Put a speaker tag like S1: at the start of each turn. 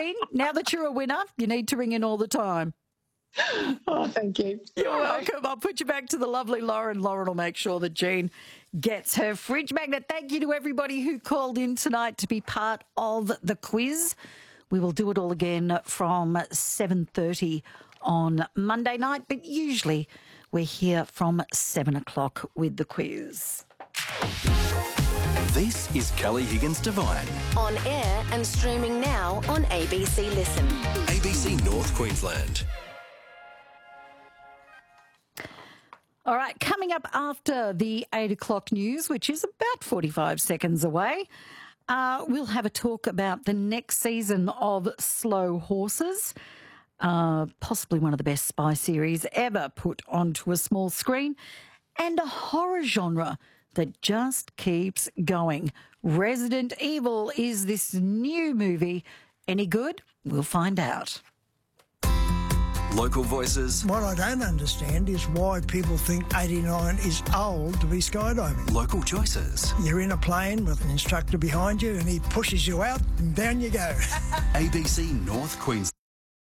S1: Jean, now that you're a winner, you need to ring in all the time.
S2: Oh, thank you.
S1: You're welcome. I'll put you back to the lovely Lauren. Lauren will make sure that Jean gets her fridge magnet. Thank you to everybody who called in tonight to be part of the quiz. We will do it all again from 7:30 on Monday night, but usually we're here from 7 o'clock with the quiz.
S3: This is Kelly Higgins Divine.
S4: On air and streaming now on ABC Listen.
S3: ABC North Queensland.
S1: All right, coming up after the 8 o'clock news, which is about 45 seconds away, we'll have a talk about the next season of Slow Horses, possibly one of the best spy series ever put onto a small screen, and a horror genre that just keeps going. Resident Evil is this new movie. Any good? We'll find out.
S3: Local voices.
S5: What I don't understand is why people think 89 is old to be skydiving.
S3: Local choices.
S5: You're in a plane with an instructor behind you and he pushes you out and down you go.
S3: ABC North Queensland.